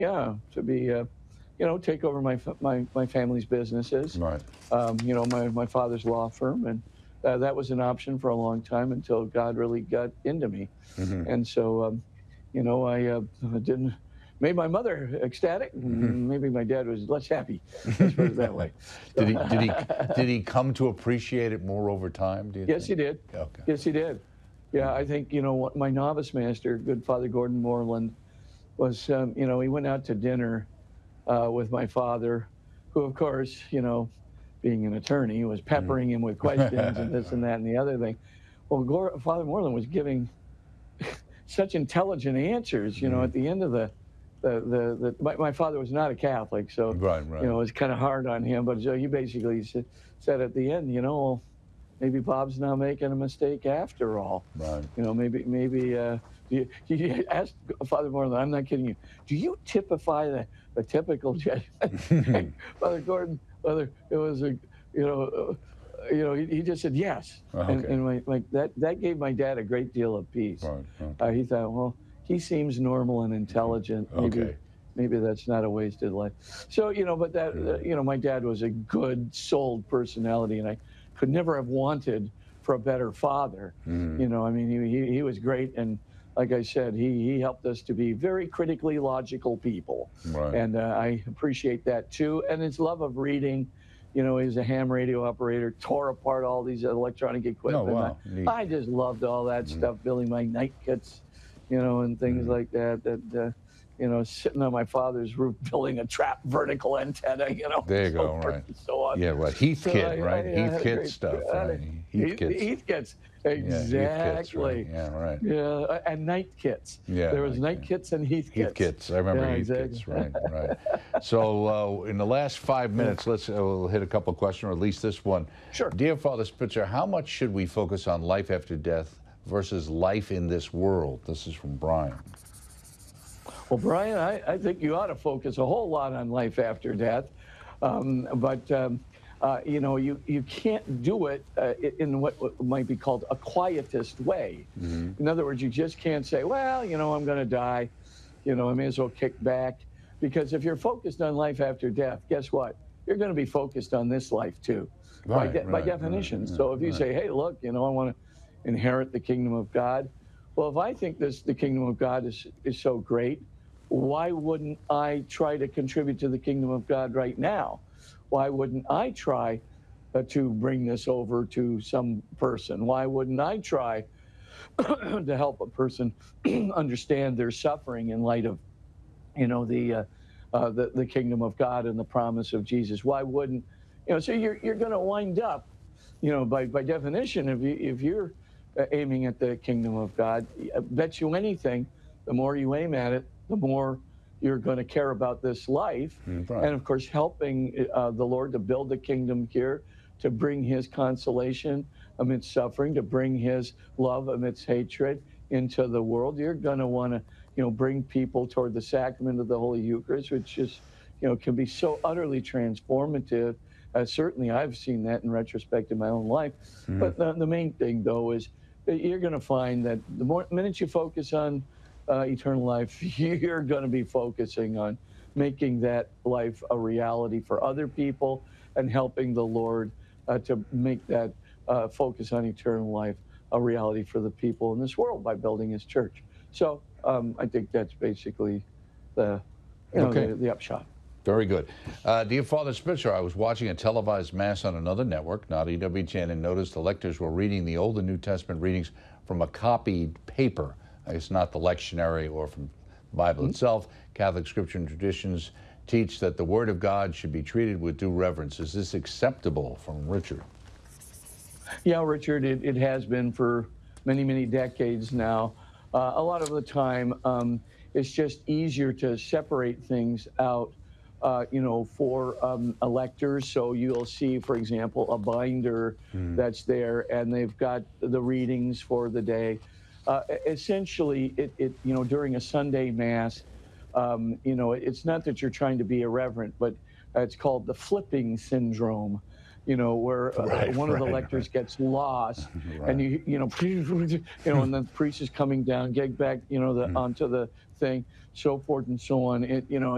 yeah, to be, take over my family's businesses. Right. My father's law firm, and that was an option for a long time until God really got into me. Hmm. And so, I didn't made my mother ecstatic, Hmm. and maybe my dad was less happy. Let's put it that way. Did he come to appreciate it more over time, do you Yes, think? he did. Okay. Yes, he did. Yeah, I think what my novice master, good Father Gordon Moreland, was. He went out to dinner with my father, who, of course, being an attorney, was peppering him with questions and this and that and the other thing. Well, Father Moreland was giving such intelligent answers. At the end of my father was not a Catholic, so Right, it right. was kind of hard on him. But so he basically said at the end, well, maybe Bob's not making a mistake after all. Right. Maybe he asked Father Moreland, I'm not kidding you, do you typify the typical Jesuit? Father Gordon, it was he just said yes. Okay. And that gave my dad a great deal of peace. Right. Okay. He thought, well, he seems normal and intelligent. Okay. Maybe that's not a wasted life. So, but my dad was a good souled personality, and I could never have wanted for a better father. He was great. And like I said, he helped us to be very critically logical people. Right. And I appreciate that too. And his love of reading. He was a ham radio operator, tore apart all these electronic equipment. Oh, wow. I just loved all that stuff, building my night kits, and things like that. Sitting on my father's roof, building a trap vertical antenna, There you go, right. So on. Yeah, right. Heathkit, right? Heathkit stuff, right? Heathkits. Exactly. Yeah, right. Yeah, and night kits. Yeah, there was night kits and Heath kits. Heath kits. I remember Yeah, Heath exactly. kits. Right. So in the last 5 minutes, we'll hit a couple of questions, or at least this one. Sure. Dear Father Spitzer, how much should we focus on life after death versus life in this world? This is from Brian. Well, Brian, I think you ought to focus a whole lot on life after death, but you can't do it in what might be called a quietist way. In other words, you just can't say, well, I'm going to die, I may as well kick back, because if you're focused on life after death, guess what? You're going to be focused on this life too, by definition. So if you say, hey, look, I want to inherit the kingdom of God. Well, if I think the kingdom of God is so great, why wouldn't I try to contribute to the kingdom of God right now? Why wouldn't I try to bring this over to some person? Why wouldn't I try to help a person understand their suffering in light of, the kingdom of God and the promise of Jesus? Why wouldn't, so you're going to wind up, by definition, if you're aiming at the kingdom of God, I bet you anything, the more you aim at it, the more you're going to care about this life. Right. And of course, helping the Lord to build the kingdom here, to bring his consolation amidst suffering, to bring his love amidst hatred into the world. You're going to want to, bring people toward the sacrament of the Holy Eucharist, which is, can be so utterly transformative. Certainly, I've seen that in retrospect in my own life. But the main thing, though, is that you're going to find that the minute you focus on eternal life, you're going to be focusing on making that life a reality for other people and helping the Lord to make that focus on eternal life a reality for the people in this world by building his church. So I think that's basically the upshot. Very good. Dear Father Spitzer, I was watching a televised Mass on another network, not EWTN, and noticed the lectors were reading the Old and New Testament readings from a copied paper. It's not the lectionary or from the Bible itself. Catholic scripture and traditions teach that the Word of God should be treated with due reverence. Is this acceptable? From Richard. Yeah, Richard, it has been for many, many decades now. A lot of the time, it's just easier to separate things out, for electors. So you'll see, for example, a binder that's there, and they've got the readings for the day. Essentially, during a Sunday Mass, it's not that you're trying to be irreverent, but it's called the flipping syndrome, where one of the lectors gets lost, and and the priest is coming down, getting back, onto the thing, so forth and so on.